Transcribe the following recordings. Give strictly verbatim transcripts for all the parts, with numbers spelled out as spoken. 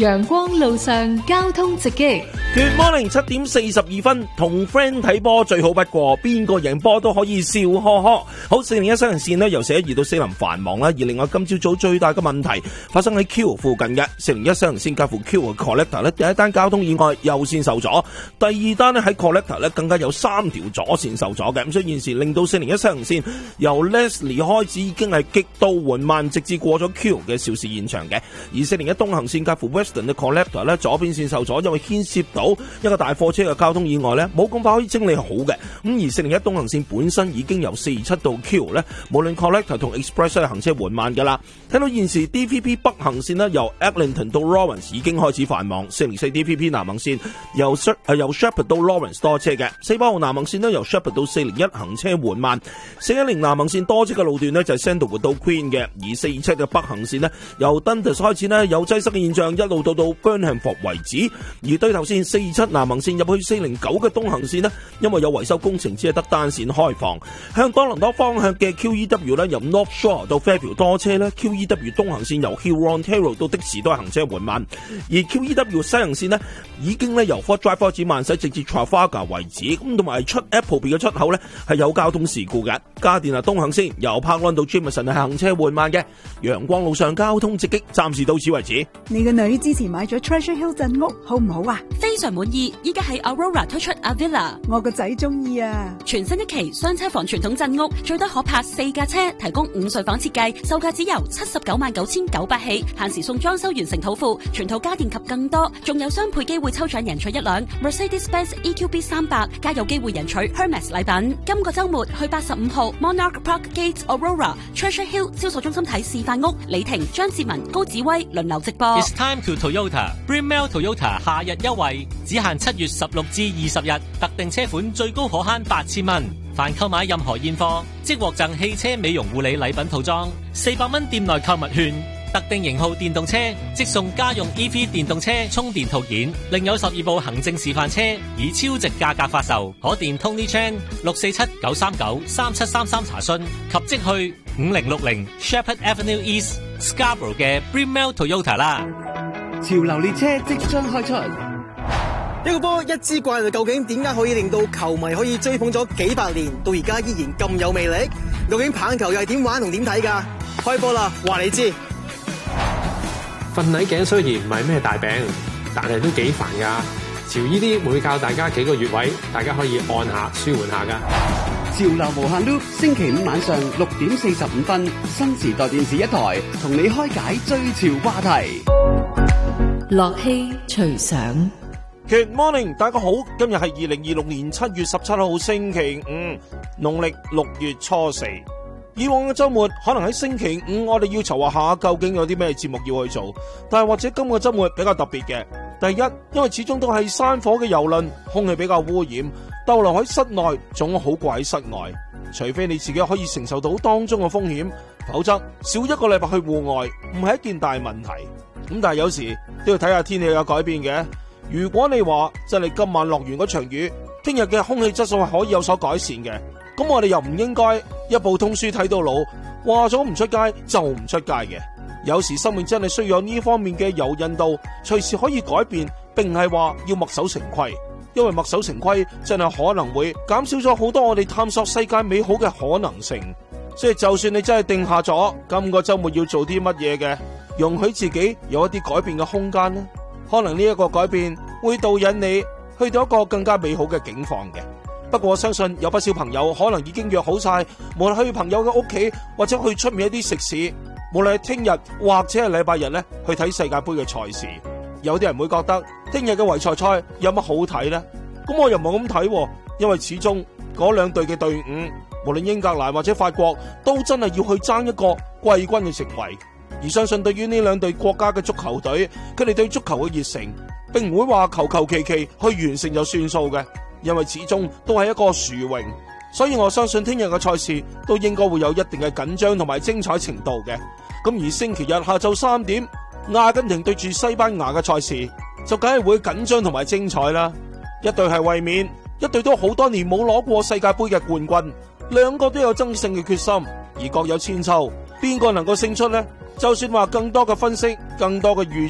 陽光路上交通直擊。 Good morning， 七點四十二分，同 friend 睇波最好不過，邊個贏波都可以笑呵呵。好，四零一西行線呢由四一二到四林繁忙啦，而另外今朝早最大嘅問題發生喺 Q 附近嘅四零一西行線介乎 Q 嘅 Collector 呢，第一單交通意外右線受阻，第二單呢喺 Collector 呢更加有三條左線受阻嘅，咁所以現時令到四零一西行線由 Leslie 開始已經係極度緩慢，直至過咗 Q 嘅肇事現場嘅，而四零一東行線介乎 Western 嘅 Collector 呢左邊線受阻，因為牽涉到一個大貨車嘅交通意外呢，冇咁快可以清理好嘅。咁而四零一東行線本身已經由四七到 Q 呢，無論 Collector 同 Express 都係行車緩慢噶啦。睇到現時 D P P 北行線呢，由 Eglinton 到 Lawrence 已經開始繁忙，四零四 D P P 南行線由、呃、由 Shepherd 到 Lawrence 多車嘅，四八號南行線呢，由 Shepherd 到四零一行車緩慢，四一零南行線多車嘅路段呢，就係 Sandalwood 到 Queen 嘅，而四二七嘅北行線呢，由 Dundas 開始呢，有擠塞嘅現象，一路到到 Burnhamthorpe 為止，而對頭線四二七南行線入去四零九嘅東行線呢，因為有維修工程，只係得單線開放。向多倫多方向嘅 Q E W 呢，由 North Shore 到 Fairview 多車呢， Q E W 東行線由 Hurontario 到的士都係行車緩慢，而 Q E W 西行線呢，已經呢由 Fort Drive 開始慢駛，直至 Trafalgar 為止。咁同埋出 Appleby 嘅出口呢，係有交通事故嘅。加電啊東行線由 Parkland 到 Jameson 係行車緩慢嘅。陽光路上交通直擊，暫時到此為止。 你個女之前買咗 Treasure Hill 鎮屋，好唔好啊？ 非常滿意，依家喺 Aurora 推出 Avila， 我個仔中意啊！ 全新一期雙車房傳統鎮屋，最多可泊四架車，提供五睡房設計，售價只由七十九萬九千九百起，限時送裝修完成土庫，全套家電及更多，仲有雙倍機會抽獎贏取一輛 Mercedes-Benz E Q B 三百，加有機會贏取 Hermes 禮品。今個週末去八十五號 Monarch Park Gate Aurora Treasure Hill 銷售中心睇示範屋，李婷、張志文、高子威輪流直播。 It's time to Toyota Brunel Toyota 夏日優惠，只限七月十六至二十日，特定車款最高可慳八千蚊。凡購買任何現貨，即獲贈汽車美容護理禮品套裝，四百蚊店內購物券。特定型號電動車即送家用 E V 電動車充電套件，另有十二部行政示範車以超值價格發售。可電 Tony Chan 六四七九三九三七三三查詢，及即去五零六零 Shepherd Avenue East Scarborough 嘅 Brunel Toyota 啦。 潮流列車即將開出。一個波一支怪，究竟點解可以令到球迷可以追捧咗幾百年，到而家依然咁有魅力？究竟棒球又係點玩同點睇㗎？開波啦，話你知。 瞓捩頸雖然唔係咩大病，但係都幾煩㗎。潮依啲會教大家幾個穴位，大家可以按下舒緩下㗎。 潮流無限 loop， 星期五晚上六點四十五分，新時代電視一台同你開解追潮話題。 樂器隨想。 Good morning， 大家好，今日係二零二六年七月十七號星期五，農曆六月初四。以往嘅周末可能喺星期五我哋要籌劃下究竟有啲咩節目要去做，但係或者今個周末比較特別嘅，第一，因為始終都係山火嘅遊輪，空氣比較污染，逗留喺室內總好過喺室外，除非你自己可以承受到當中嘅風險，否則少一個禮拜去戶外唔係一件大問題。咁但係有時都要睇下天氣有改變嘅，如果你話真係今晚落完嗰場雨，聽日嘅空氣質素係可以有所改善嘅，咁我哋又唔應該一部通書睇到老，話咗唔出街就唔出街嘅。有時生命真係需要有呢方面嘅柔韌度，隨時可以改變，並唔係話要墨守成規，因為墨守成規真係可能會減少咗好多我哋探索世界美好嘅可能性。所以就算你真係定下咗今個周末要做啲乜嘢嘅，容許自己有一啲改變嘅空間呢，可能呢一個改變會導引你去到一個更加美好嘅境況嘅。不過我相信有不少朋友可能已經約好晒，無論去朋友嘅屋企或者去出面一啲食肆，無論係聽日或者係禮拜日咧去睇世界盃嘅賽事。有啲人會覺得聽日嘅圍賽賽有乜好睇呢？咁我又唔係咁睇，因為始終嗰兩隊嘅隊伍，無論英格蘭或者法國，都真係要去爭一個季軍嘅席位。而相信對於呢兩隊國家嘅足球隊，佢哋對足球嘅熱誠，並唔會話求求其其去完成就算數嘅。因為始終都係一個殊榮，所以我相信聽日嘅賽事都應該會有一定嘅緊張同埋精彩程度嘅。咁而星期日下晝三點，阿根廷對住西班牙嘅賽事就梗係會緊張同埋精彩啦。一隊係衛冕，一隊都好多年冇攞過世界盃嘅冠軍，兩個都有爭勝嘅決心，而各有千秋，邊個能夠勝出呢？就算話更多嘅分析、更多嘅預測，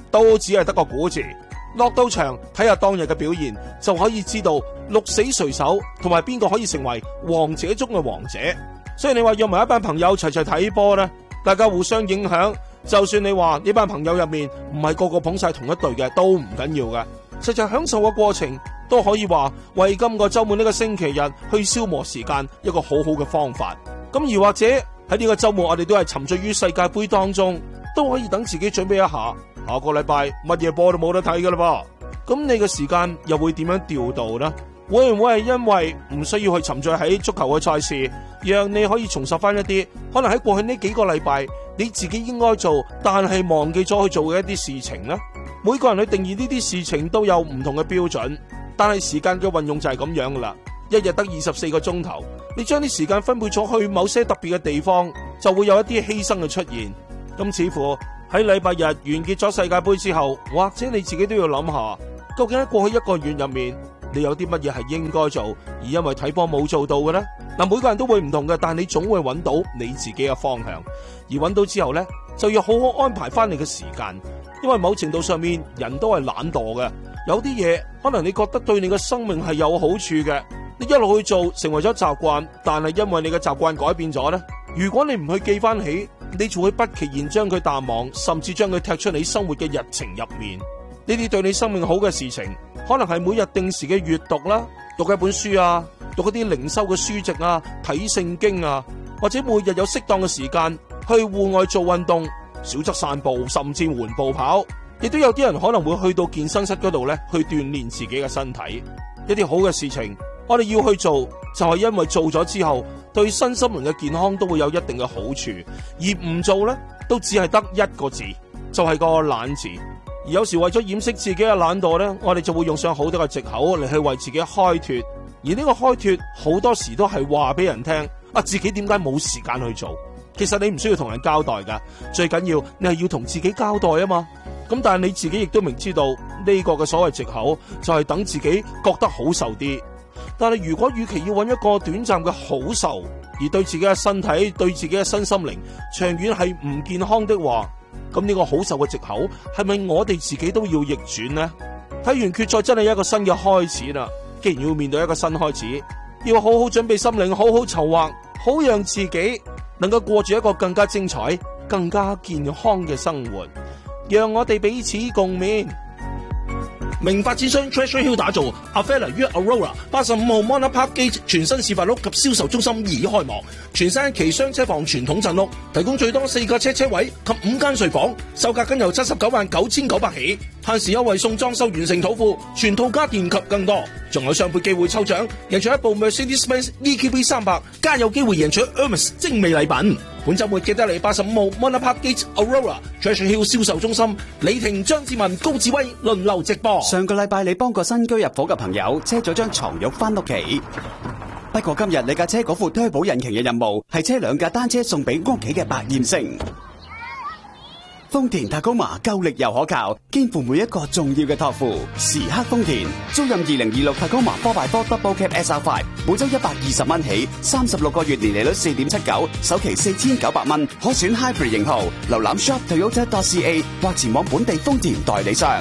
都只係得個估字。落到場睇下當日嘅表現，就可以知道鹿死誰手，同埋邊個可以成為王者中嘅王者。所以你話約埋一班朋友齊齊睇波呢，大家互相影響。就算你話呢班朋友入面唔係個個捧晒同一隊嘅，都唔緊要嘅。實際享受嘅過程都可以話為今個週末呢個星期日去消磨時間一個好好嘅方法。咁而或者喺呢個週末我哋都係沉醉於世界盃當中，都可以等自己準備一下，下個禮拜乜嘢波都冇得睇噶啦噃。咁你嘅時間又會點樣調度呢？會唔會係因為唔需要去沉醉喺足球嘅賽事，讓你可以重拾翻一啲可能喺過去呢幾個禮拜你自己應該做但係忘記咗去做嘅一啲事情呢？每個人去定義呢啲事情都有唔同嘅標準，但係時間嘅運用就係咁樣噶啦。一日得二十四個鐘頭，你將啲時間分配咗去某些特別嘅地方，就會有一啲犧牲嘅出現。咁似乎喺禮拜日完結咗世界盃之後，或者你自己都要諗下，究竟喺過去一個月入面，你有啲乜嘢係應該做，而因為睇波冇做到嘅呢？嗱，每個人都會唔同嘅，但係你總會揾到你自己嘅方向，而揾到之後呢，就要好好安排翻你嘅時間，因為某程度上面人都係懶惰嘅，有啲嘢可能你覺得對你嘅生命係有好處嘅，你一路去做成為咗習慣，但係因為你嘅習慣改變咗呢，如果你唔去記翻起，你就會不期然將佢淡忘，甚至將佢踢出你生活嘅日程入面。呢啲對你生命好嘅事情，可能係每日定時嘅閱讀啦，讀一本書啊，讀嗰啲靈修嘅書籍啊，睇聖經啊，或者每日有適當嘅時間去戶外做運動，少則散步，甚至緩步跑。亦都有啲人可能會去到健身室嗰度咧，去鍛煉自己嘅身體。一啲好嘅事情，我哋要去做，就係因為做咗之後，對身心靈嘅健康都會有一定嘅好處。而唔做咧，都只係得一個字，就係個懶字。而有時為咗掩飾自己嘅懶惰呢，我哋就會用上好多嘅藉口嚟去為自己開脫。而呢個開脫好多時都係話俾人聽，啊自己點解冇時間去做？其實你唔需要同人交代噶，最緊要你係要同自己交代啊嘛。咁但係你自己亦都明知道呢個嘅所謂藉口，就係等自己覺得好受啲。但係如果與其要揾一個短暫嘅好受，而對自己嘅身體、對自己嘅身心靈長遠係唔健康的話，咁呢個好受嘅藉口係咪我哋自己都要逆轉呢？睇完決賽真係一個新嘅開始啦！既然要面對一個新開始，要好好準備心靈，好好籌劃，好讓自己能夠過住一個更加精彩、更加健康嘅生活，讓我哋彼此共勉。 名發展商 Treasure Hill 打造 Avella 於 Aurora 八十五號 Monarch Park Gate 全新示範屋及銷售中心已開幕，全新一期雙車房傳統鎮屋，提供最多四個車車位及五間睡房，售價僅由七十九萬九千九百起，限時優惠送裝修完成土庫，全套家電及更多，仲有雙倍機會抽獎，贏取一部 Mercedes-Benz E Q B 三百，加有機會贏取 Hermes 精美禮品。本週末記得嚟八十五號 Monarch Park Gate Aurora Treasure Hill 銷售中心，李婷、張志文、高志威輪流直播。 上個禮拜你幫個新居入伙嘅朋友車咗張床褥翻屋企，不過今日你架車嗰副推保引擎嘅任務係車兩架單車送俾屋企嘅百厭星。豐田塔高馬夠力又可靠，肩負每一個重要嘅託付。時刻豐田，租賃二零二六塔高馬 four by four Double Cab S R five， 每周一百二十蚊起，三十六個月年利率四點七九，首期四千九百蚊，可選 Hybrid 型號。瀏覽 shop toyota dot c a 或前往本地豐田代理商。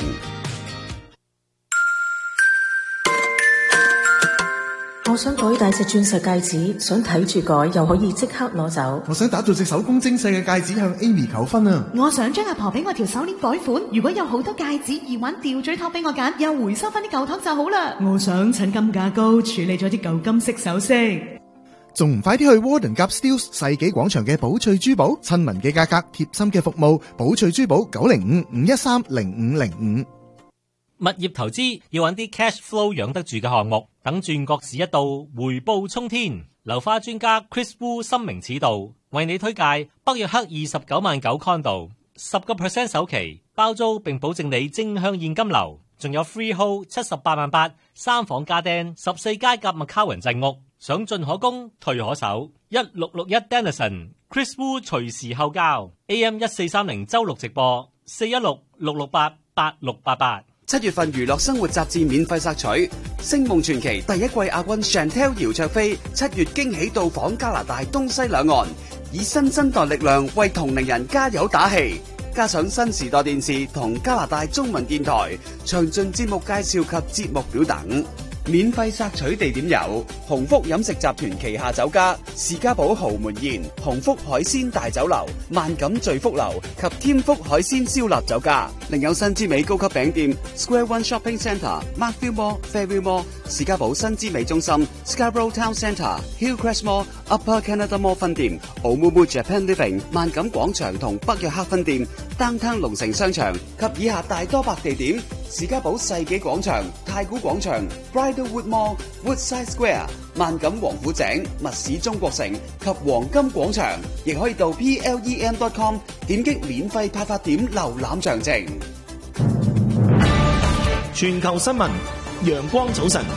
我想改大隻鑽石戒指，想睇住改又可以即刻攞走。 我想打造隻手工精細嘅戒指向 Amy 求婚啊！ 我想將阿婆俾我條手鏈改款，如果有好多戒指耳環吊墜托俾我揀，又回收翻啲舊托就好啦。 我想趁金價高處理咗啲舊金色首飾， 仲唔快啲去 Warden Gap Steeles 世紀廣場嘅寶翠珠寶，親民嘅價格，貼心嘅服務，寶翠珠寶九零五五一三零五零五。 物業投資要揾啲 cash flow 養得住嘅項目，等轉角市一到，回報沖天。樓花專家 Chris Wu 深明此道，為你推介北約克二十九萬九 condo， 十個 percent 首期包租，並保證你正向現金流，仲有 freehold 七十八萬八，三房家丁，十四街夾麥卡雲鎮屋，想進可攻，退可守。一六六一 Dennison Chris Wu 隨時候交 A M 一四三零周六直播四一六六六八八六八八。 七月份娛樂生活雜誌免費索取，《星夢傳奇》第一季亞軍 Chantel 姚焯菲七月驚喜到訪加拿大東西兩岸，以新生代力量為同齡人加油打氣。 加上新時代電視同加拿大中文電台，詳盡節目介紹及節目表等。免費索取地點有鴻福飲食集團旗下酒家士嘉堡豪門宴、鴻福海鮮大酒樓、萬錦聚福樓及添福海鮮燒臘酒家。另有新之美高級餅店 Square One Shopping Centre、Markville Mall、Fairview Mall、士嘉堡新之美中心、Scarborough Town Centre、Hillcrest Mall、Upper Canada Mall 分店、Oumuamua Japan Living、萬錦廣場同北約克分店、Downtown 龍城商場及以下大多百地點。士嘉堡世紀廣場、太古廣場、Bridlewood Mall、Woodside Square、萬錦王府井、密市中國城及黃金廣場，亦可以到 P L E M dot com 點擊免費派發點瀏覽詳情。 全球新聞，陽光早晨。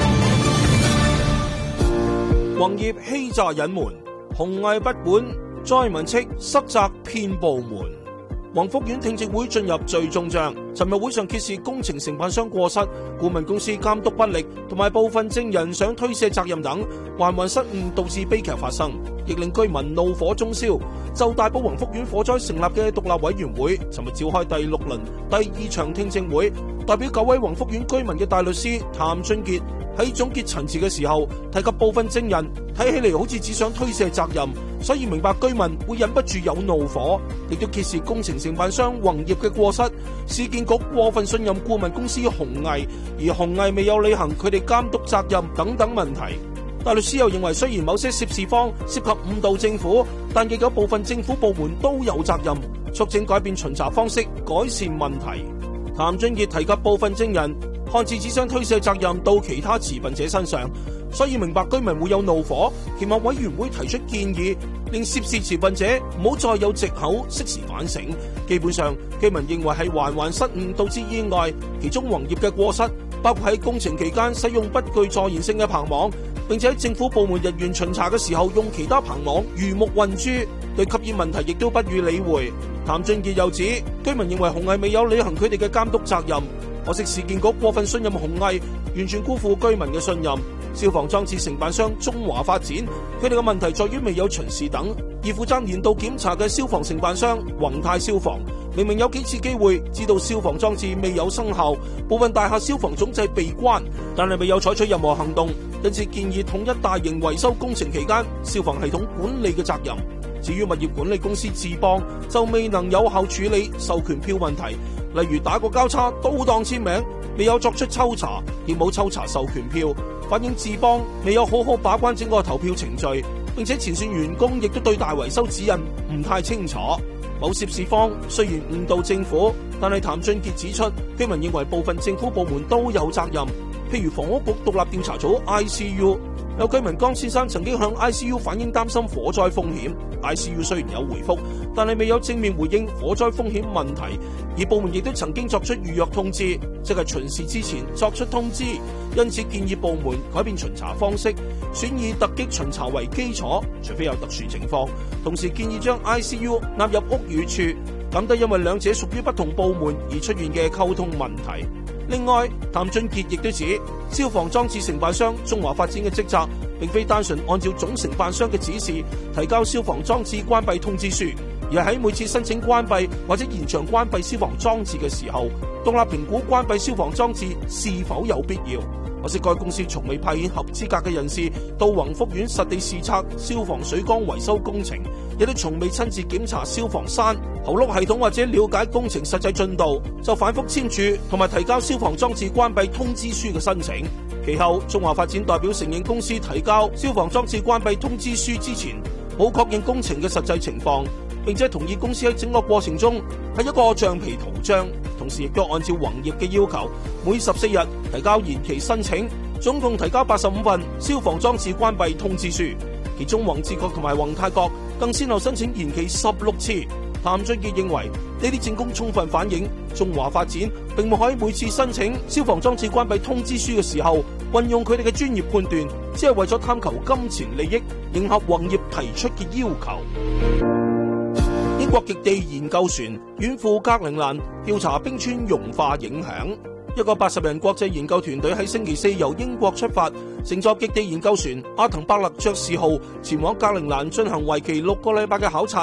宏業欺詐隱瞞，紅藝不管，災民斥塞責騙部門。宏福苑聽證會進入最終章，尋日會上揭示工程承辦商過失、顧問公司監督不力同埋部分證人想推卸責任等，環環失誤導致悲劇發生，亦令居民怒火中燒。就大埔宏福苑火災成立嘅獨立委員會，尋日召開第六輪第二場聽證會，代表九位宏福苑居民嘅大律師譚俊傑喺總結陳詞嘅時候，提及部分證人睇起嚟好似只想推卸責任，所以明白居民會忍不住有怒火，亦都揭示工程承辦商宏業嘅過失，市建局過分信任顧問公司紅藝，而紅藝未有履行佢哋監督責任等等問題。大律師又認為，雖然某些涉事方涉及誤導政府，但亦有部分政府部門都有責任，促請改變巡查方式，改善問題。譚俊傑提及部分證人看似只想推卸責任到其他持份者身上，所以明白居民會有怒火，期望委員會提出建議，令涉事持份者唔好再有藉口，適時反省。基本上，居民認為係環環失誤導致意外，其中宏業嘅過失包括喺工程期間使用不具助燃性嘅棚網，並且喺政府部門人員巡查嘅時候用其他棚網魚目混珠，對吸煙問題亦都不予理會。譚俊傑又指，居民認為紅藝未有履行佢哋嘅監督責任，可惜市建局過分信任紅藝，完全辜負居民嘅信任。消防裝置承辦商中華發展，佢哋嘅問題在於未有巡視等，而負責年度檢查嘅消防承辦商宏泰消防，明明有幾次機會知道消防裝置未有生效，部分大廈消防總掣被關，但係未有採取任何行動，因此建議統一大型維修工程期間消防系統管理嘅責任。至於物業管理公司智邦，就未能有效處理授權票問題，例如打過交叉都當簽名，未有作出抽查，亦冇抽查授權票，反映智邦未有好好把關整個投票程序，並且前線員工亦都對大維修指引唔太清楚。某涉事方雖然誤導政府，但係譚俊傑指出，居民認為部分政府部門都有責任，譬如房屋局獨立調查組 I C U。有居民江先生曾經向 I C U 反映擔心火災風險 ，I C U 雖然有回覆，但係未有正面回應火災風險問題，而部門亦都曾經作出預約通知，即係巡視之前作出通知，因此建議部門改變巡查方式，選以突擊巡查為基礎，除非有特殊情況，同時建議將 I C U 納入屋宇署，減低因為兩者屬於不同部門而出現嘅溝通問題。另外，譚俊傑亦都指，消防裝置承辦商中華發展嘅職責，並非單純按照總承辦商嘅指示提交消防裝置關閉通知書，而係喺每次申請關閉或者延長關閉消防裝置嘅時候，獨立評估關閉消防裝置是否有必要。可惜該公司從未派遣合資格嘅人士到宏福苑實地視察消防水缸維修工程，亦都從未親自檢查消防栓、喉轆系統或者了解工程實際進度，就反覆簽署同埋提交消防裝置關閉通知書嘅申請。其後，中華發展代表承認公司提交消防裝置關閉通知書之前，冇確認工程嘅實際情況，並且同意公司喺整個過程中係一個橡皮圖章，同時亦都按照宏業嘅要求，每十四日提交延期申請，總共提交八十五份消防裝置關閉通知書，其中宏志國同埋宏泰國更先後申請延期十六次。譚俊傑認為呢啲證供充分反映中華發展並冇喺每次申請消防裝置關閉通知書嘅時候運用佢哋嘅專業判斷，只係為咗貪求金錢利益，迎合宏業提出嘅要求。英國極地研究船遠赴格陵蘭調查冰川融化影響。一個八十人國際研究團隊喺星期四由英國出發，乘坐極地研究船阿滕伯勒爵士號前往格陵蘭進行為期六個禮拜嘅考察，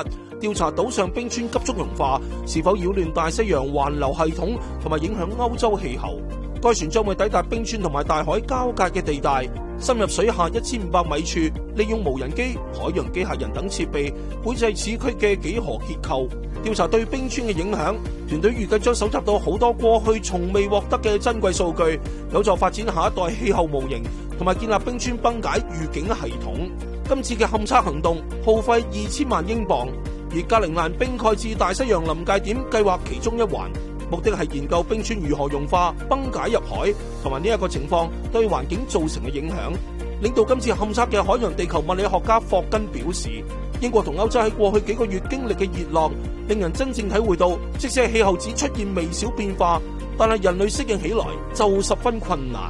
調查島上冰川急速融化是否擾亂大西洋環流系統同埋影響歐洲氣候。該船將會抵達冰川同埋大海交界嘅地帶，深入水下一千五百米處，利用無人機、海洋機械人等設備繪製此區嘅幾何結構，調查對冰川嘅影響。團隊預計將搜集到好多過去從未獲得嘅珍貴數據，有助發展下一代氣候模型同埋建立冰川崩解預警系統。今次嘅勘測行動耗費二千萬英鎊，而格陵蘭冰蓋至大西洋臨界點計劃其中一環，目的係研究冰川如何融化、崩解入海，同埋呢一個情況對環境造成嘅影響。領導今次勘測嘅海洋地球物理學家霍根表示，英國同歐洲喺過去幾個月經歷嘅熱浪，令人真正體會到，即使係氣候只出現微小變化，但係人類適應起來就十分困難。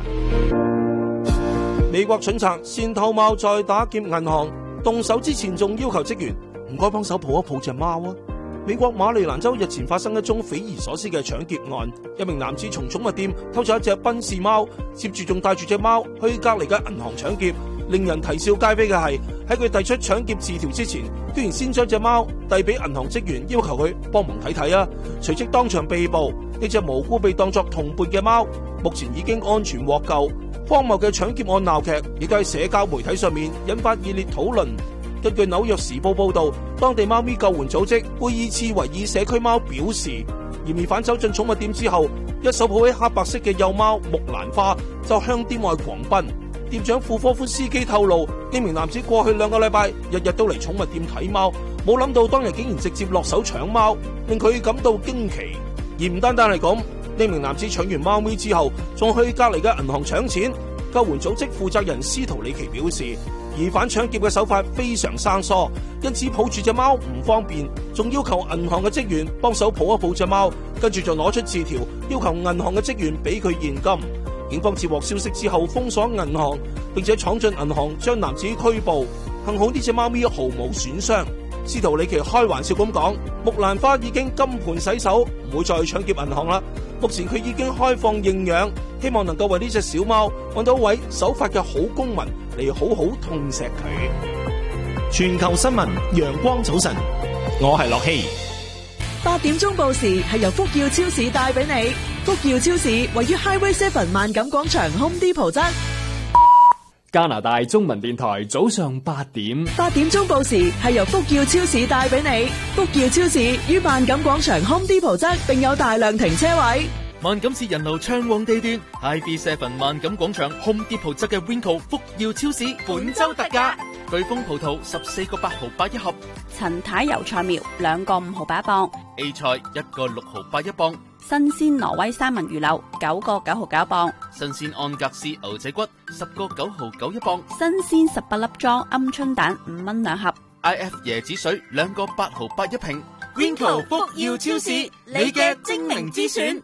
美國蠢賊先偷貓再打劫銀行，動手之前仲要求職員唔該幫手抱一抱隻貓啊！美國馬里蘭州日前發生一宗匪夷所思嘅搶劫案，一名男子從寵物店偷咗一隻賓士貓，接住仲帶住隻貓去隔籬嘅銀行搶劫。令人啼笑皆非嘅係，喺佢遞出搶劫字條之前，居然先將隻貓遞俾銀行職員，要求佢幫忙睇睇啊！隨即當場被捕。呢隻無辜被當作同伴嘅貓，目前已經安全獲救。荒謬嘅搶劫案鬧劇亦都喺社交媒體上面引發熱烈討論。根據紐約時報報道，當地貓咪救援組織貝爾茨維爾社區貓表示，嫌疑犯走進寵物店之後，一手抱起黑白色嘅幼貓木蘭花，就向店外狂奔。店長庫科夫斯基透露，呢名男子過去兩個禮拜日日都嚟寵物店睇貓，冇諗到當日竟然直接落手搶貓，令佢感到驚奇。而唔單單係咁，呢名男子搶完貓咪之後，仲去隔籬嘅銀行搶錢。救援組織負責人斯圖里奇表示，疑犯搶劫嘅手法非常生疏，因此抱住隻貓唔方便，仲要求銀行嘅職員幫手抱一抱隻貓，跟住就攞出字條，要求銀行嘅職員俾佢現金。警方接獲消息之後封鎖銀行，並且闖進銀行將男子拘捕。幸好呢隻貓咪毫無損傷。斯圖里奇開玩笑咁講，木蘭花已經金盆洗手，唔會再搶劫銀行啦。目前佢已經開放認養，希望能夠為呢隻小貓揾到一位守法嘅好公民嚟好好痛錫佢。 全球新聞，陽光早晨，我係樂希。 八點鐘報時係由福耀超市帶俾你。福耀超市位於 Highway Seven 萬錦廣場 Home Depot 側。 加拿大中文電台早上八點。 八點鐘報時係由福耀超市帶俾你。福耀超市於萬錦廣場 Home Depot 側，並有大量停車位。 萬錦市人流暢旺地段 ，I B Seven 萬錦廣場 Home Depot 側嘅 Winco 福耀超市本周特價，巨峰葡萄十四個八毫八一盒， 陳太油菜苗兩個五毫八一磅 ，A 菜一個六毫八一磅， 新鮮挪威三文魚柳九個九毫九一磅， 新鮮安格斯牛仔骨十個九毫九一磅， 新鮮十八粒裝鵪鶉蛋五蚊兩盒 ，I F 椰子水兩個八毫八一瓶 ，Winco 福耀超市你嘅精明之選。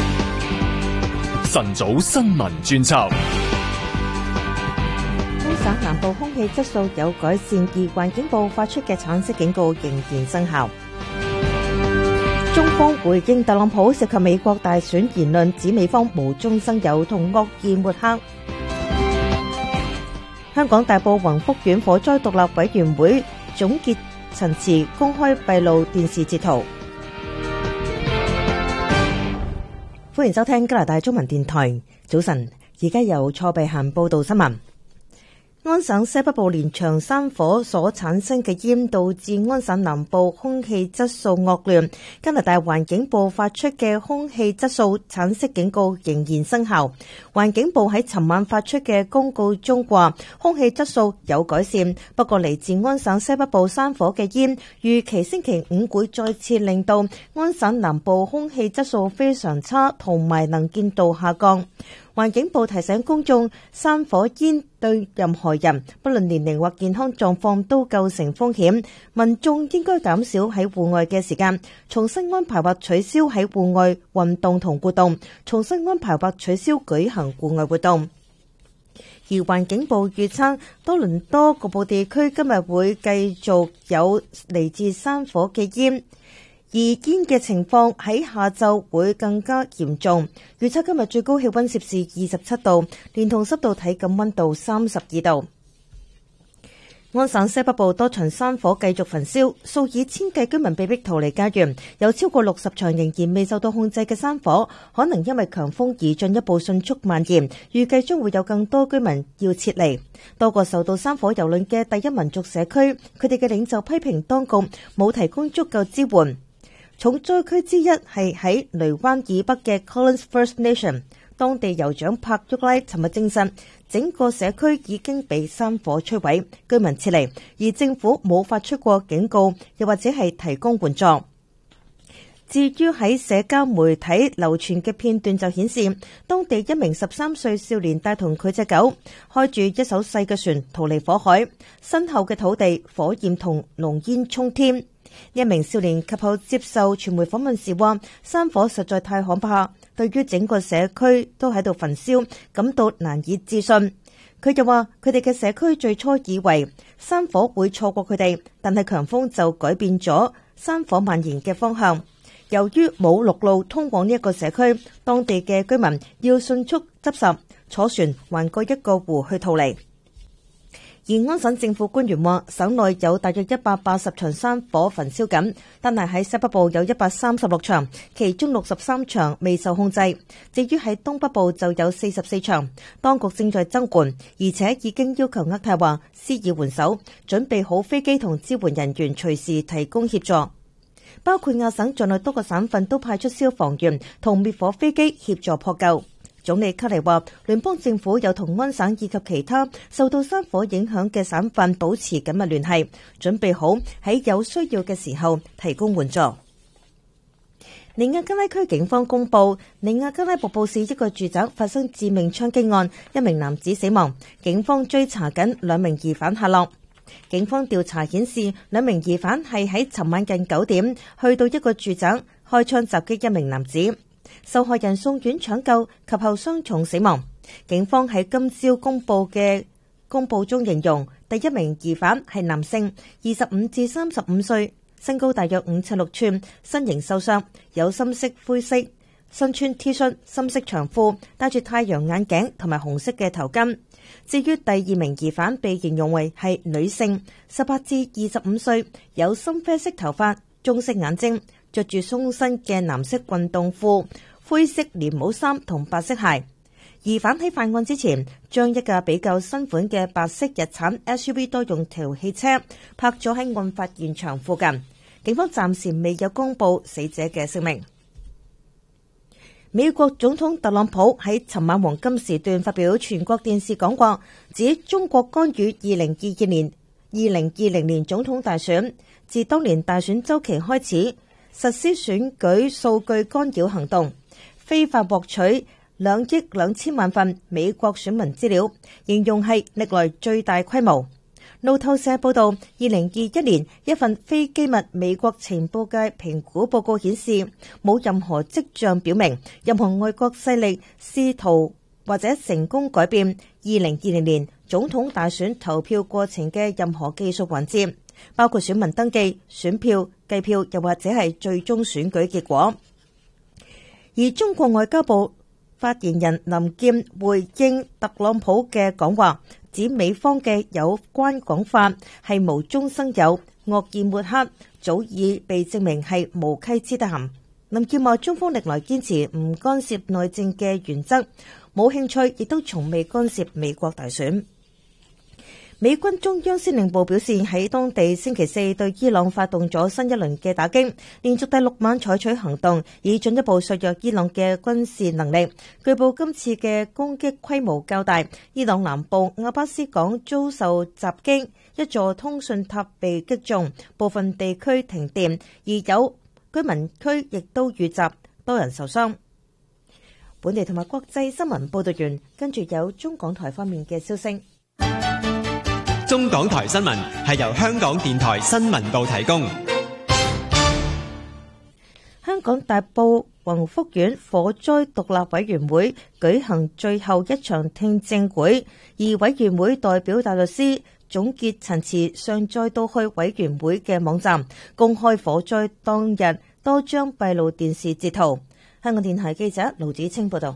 晨早新聞專輯。 安省南部空氣質素有改善，而環境部發出嘅橙色警告仍然生效。中方回應特朗普涉及美國大選言論，指美方無中生有同惡意抹黑。香港大埔宏福苑火災獨立委員會總結陳詞公開閉路電視截圖。歡迎收聽加拿大中文電台早晨，而家由蔡碧嫻報道新聞。安省西北部連場山火所產生嘅煙導致安省南部空氣質素惡劣，加拿大環境部發出嘅空氣質素橙色警告仍然生效。環境部喺尋晚發出嘅公告中話，空氣質素有改善，不過嚟自安省西北部山火嘅煙，預期星期五會再次令到安省南部空氣質素非常差，同埋能見度下降。環境部提醒公眾，山火煙對任何人，不論年齡或健康狀況都構成風險。民眾應該減少喺戶外嘅時間，重新安排或取消喺戶外運動同活動，重新安排或取消舉行戶外活動。而環境部預測，多倫多局部地區今日會繼續有嚟自山火嘅煙。而煙嘅情況喺下晝會更加嚴重，預測今日最高氣溫攝氏二十七度，連同濕度體感溫度三十二度。 安省西北部多場山火繼續焚燒，數以千計居民被迫逃離家園，有超過六十場仍然未受到控制嘅山火，可能因為強風而進一步迅速蔓延，預計將會有更多居民要撤離。多個受到山火蹂躪嘅第一民族社區，佢哋嘅領袖批評當局冇提供足夠支援。重災區之一係喺雷灣以北嘅 Collins First Nation， 當地酋長帕沃拉尋日證實，整個社區已經被山火摧毀，居民撤離，而政府冇發出過警告，又或者係提供援助。至於喺社交媒體流傳嘅片段就顯示，當地一名十三歲少年帶同佢隻狗，開住一艘細嘅船逃離火海，身後嘅土地火焰同濃煙衝天。一名少年及後接受傳媒訪問時話，山火實在太可怕，對於整個社區都喺度焚燒感到難以置信。佢又話佢哋嘅社區最初以為山火會錯過佢哋，但係強風就改變咗山火蔓延嘅方向。由於冇陸路通往呢一個社區，當地嘅居民要迅速執拾，坐船橫過一個湖去逃離。而安省政府官員話，省內有大約一百八十場山火焚燒緊，但係喺西北部有一百三十六場，其中六十三場未受控制。至於喺東北部就有四十四場，當局正在增援，而且已經要求渥太華施以援手，準備好飛機同支援人員隨時提供協助。包括亞省在內多個省份都派出消防員同滅火飛機協助撲救。總理卡尼話，聯邦政府有同安省以及其他受到山火影響嘅省份保持緊密聯繫，準備好喺有需要嘅時候提供援助。尼亞加拉區警方公布，尼亞加拉瀑布市一個住宅發生致命槍擊案，一名男子死亡，警方追查緊兩名疑犯下落。警方調查顯示，兩名疑犯係喺尋晚近九點去到一個住宅開槍襲擊一名男子。受害人送院搶救，及後傷重死亡。警方喺今朝公布嘅公布中形容，第一名疑犯係男性，二十五至三十五歲，身高大約五尺六寸，身形瘦削，有深色灰色，身穿 T 恤、深色長褲，戴住太陽眼鏡同埋紅色嘅頭巾。至於第二名疑犯被形容為係女性，十八至二十五歲，有深啡色頭髮、棕色眼睛，着住鬆身嘅藍色運動褲、灰色連帽衫同白色鞋。疑犯喺犯案之前，將一架比較新款嘅白色日產 S U V 多用途汽車泊咗喺案發現場附近。警方暫時未有公布死者嘅姓名。美國總統特朗普喺尋晚黃金時段發表全國電視講話，指中國干預二零二二年、二零二零年總統大選，自當年大選週期開始實施選舉數據干擾行動，非法獲取兩億兩千萬份美國選民資料，形容係歷來最大規模。路透社報道，二零二一年一份非機密美國情報界評估報告顯示，冇任何跡象表明任何外國勢力試圖或者成功改變二零二零年總統大選投票過程嘅任何技術環節，包括選民登記、選票、計票，又或者係最終選舉結果。而中國外交部發言人林劍回應特朗普嘅講話，指美方嘅有關講法係無中生有、惡意抹黑，早已被證明係無稽之談。林劍話，中方歷來堅持唔干涉內政嘅原則，冇興趣亦都從未干涉美國大選。美軍中央司令部表示，喺當地星期四對伊朗發動咗新一輪嘅打擊，連續第六晚採取行動，以進一步削弱伊朗嘅軍事能力。據報今次嘅攻擊規模較大，伊朗南部阿巴斯港遭受襲擊，一座通訊塔被擊中，部分地區停電，而有居民區亦都遇襲，多人受傷。本地同埋國際新聞報道完，跟住有中港台方面嘅消息。 中港台新聞係由香港電台新聞部提供。 香港大埔宏福苑火災獨立委員會舉行最後一場聽證會，而委員會代表大律師總結陳詞上載到去委員會嘅網站，公開火災當日多張閉路電視截圖。香港電台記者盧子清報道。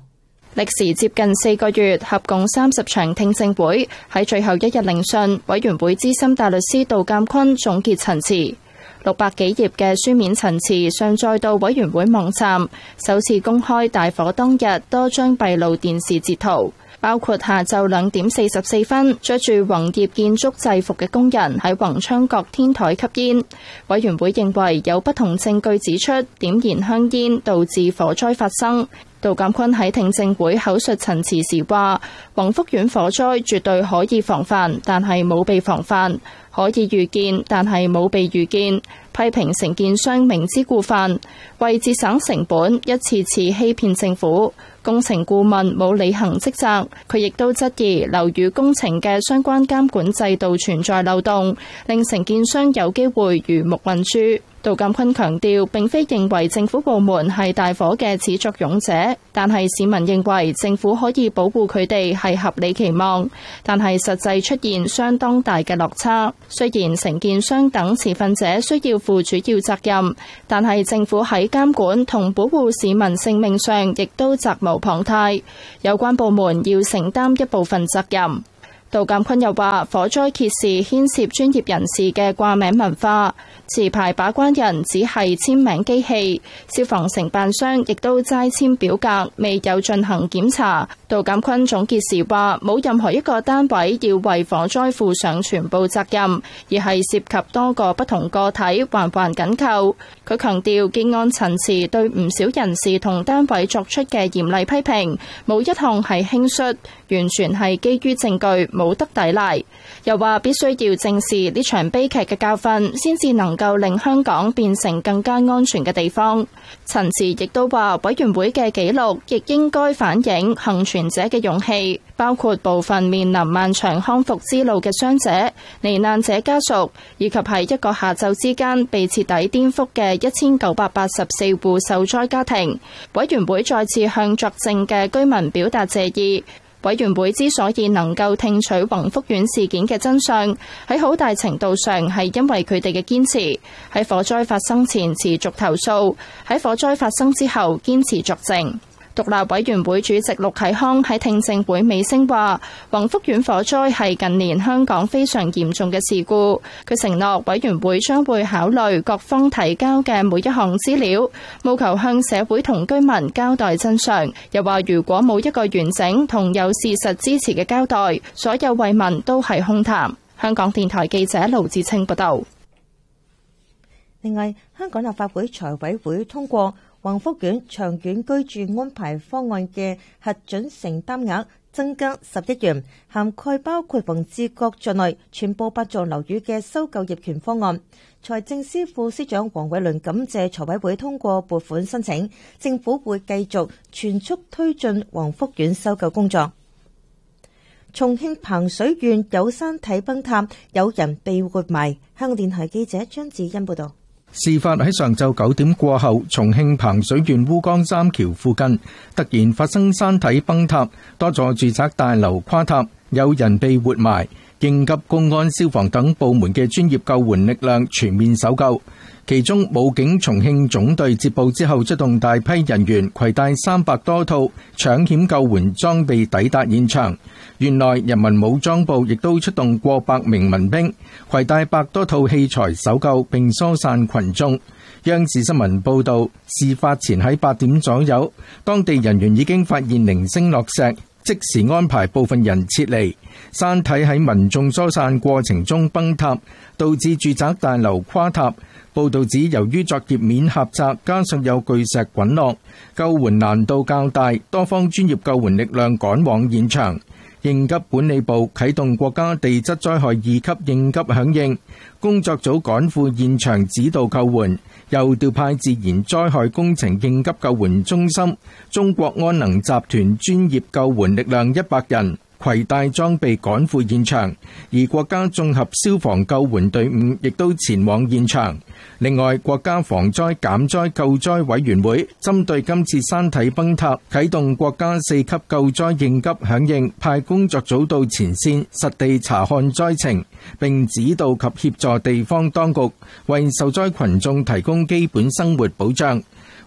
歷時接近四個月，合共三十場聽證會，喺最後一日聆訊，委員會資深大律師杜鑑坤總結陳詞。六百幾頁嘅書面陳詞上載到委員會網站，首次公開大火當日多張閉路電視截圖，包括下晝兩點四十四分，着住宏業建築制服嘅工人喺宏昌閣天台吸煙。委員會認為有不同證據指出點燃香煙導致火災發生。杜鑑坤喺聽證會口述陳詞時話，宏福苑火災絕對可以防範，但係冇被防範；可以預見，但係冇被預見。批評承建商明知故犯，為節省成本，一次次欺騙政府。工程顧問冇履行職責。佢亦都質疑樓宇工程嘅相關監管制度存在漏洞，令承建商有機會魚目混珠。杜鑑坤強調，並非認為政府部門係大火嘅始作俑者，但係市民認為政府可以保護佢哋係合理期望，但係實際出現相當大嘅落差。雖然承建商等持份者需要負主要責任，但係政府喺監管同保護市民性命上亦都責無旁貸，有關部門要承擔一部分責任。杜鑑坤又話，火災揭示牽涉專業人士嘅掛名文化，持牌把關人只係簽名機器，消防承辦商亦都齋簽表格，未有進行檢查。杜鑑坤總結時話，冇任何一個單位要為火災負上全部責任，而係涉及多個不同個體環環緊扣。佢強調，結案陳詞對唔少人士同單位作出嘅嚴厲批評，冇一項係輕率，完全係基於證據，冇得抵賴。又話必須要正視呢場悲劇嘅教訓，先至能夠令香港變成更加安全嘅地方。陳詞亦都話，委員會嘅記錄亦應該反映幸存者嘅勇氣，包括部分面臨漫長康復之路嘅傷者、罹難者家屬，以及喺一個下晝之間被徹底顛覆嘅一千九百八十四戶受災家庭。委員會再次向作證嘅居民表達謝意。委員會之所以能夠聽取宏福苑事件嘅真相，喺好大程度上係因為佢哋嘅堅持，喺火災發生前持續投訴，喺火災發生之後堅持作證。獨立委員會主席陸啟康喺聽證會尾聲話，宏福苑火災係近年香港非常嚴重嘅事故。佢承諾委員會將會考慮各方提交嘅每一項資料，務求向社會同居民交代真相。又話如果冇一個完整同有事實支持嘅交代，所有慰問都係空談。香港電台記者盧志清報道。 另外，香港立法會財委會通過宏福苑長遠居住安排方案嘅核准承擔額增加十億元，涵蓋包括宏志閣在內全部八座樓宇嘅收購業權方案。財政司副司長黃偉綸感謝財委會通過撥款申請，政府會繼續全速推進宏福苑收購工作。重慶彭水縣有山體崩塌，有人被活埋。香港電台記者張子欣報道。 事發喺上晝九點過後，重慶彭水縣烏江三橋附近突然發生山體崩塌，多座住宅大樓垮塌，有人被活埋。應急公安消防等部門嘅專業救援力量全面搜救，其中武警重慶總隊接報之後出動大批人員，攜帶三百多套搶險救援裝備抵達現場。縣內人民武裝部亦都出動過百名民兵，攜帶百多套器材搜救並疏散群眾。央視新聞報道，事發前喺八點左右，當地人員已經發現零星落石，即時安排部分人撤離。山體喺民眾疏散過程中崩塌，導致住宅大樓垮塌。報道指，由於作業面狹窄，加上有巨石滾落，救援難度較大，多方專業救援力量趕往現場。應急管理部啟動國家地質災害二級應急響應工作組，趕赴現場指導救援，又調派自然災害工程應急救援中心、中國安能集團專業救援力量一百人，攜帶裝備趕赴現場，而國家綜合消防救援隊伍亦都前往現場。另外，國家防災減災救災委員會針對今次山體崩塌，啟動國家四級救災應急響應，派工作組到前線實地查看災情，並指導及協助地方當局為受災群眾提供基本生活保障。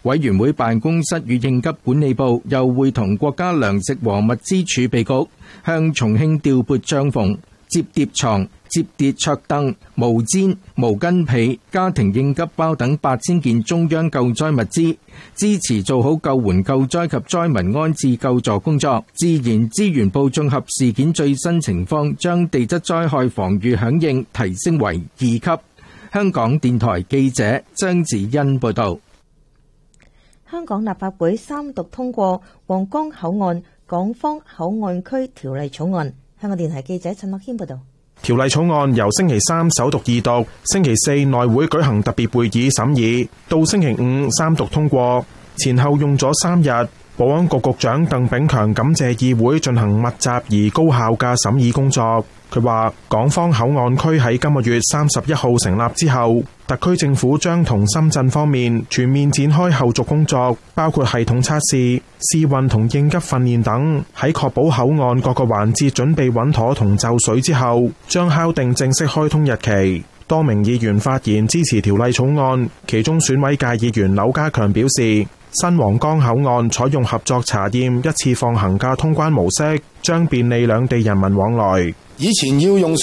委員會辦公室與應急管理部又會同國家糧食和物資儲備局向重慶調撥帳篷、摺疊床、摺疊桌凳、毛氈、毛巾被、家庭應急包等八千件中央救災物資，支持做好救援救災及災民安置救助工作。自然資源部綜合事件最新情況，將地質災害防禦響應提升為二級。香港電台記者張子欣報道。 香港立法會三讀通過皇崗口岸港方口岸區條例草案。香港電台記者陳樂謙報道。 條例草案由星期三首讀二讀，星期四內會舉行特別會議審議，到星期五三讀通過，前後用咗三日。保安局局長鄧炳強感謝議會進行密集而高效嘅審議工作。佢話港方口岸區喺今個月三十一號成立之後，特區政府將同深圳方面全面展開後續工作，包括系統測試、試運同應急訓練等。喺確保口岸各個環節準備穩妥同就緒之後，將敲定正式開通日期。多名議員發言支持條例草案，其中選委界議員柳家強表示，新皇崗口岸採用合作查驗一次放行嘅通關模式，將便利兩地人民往來。 以前要用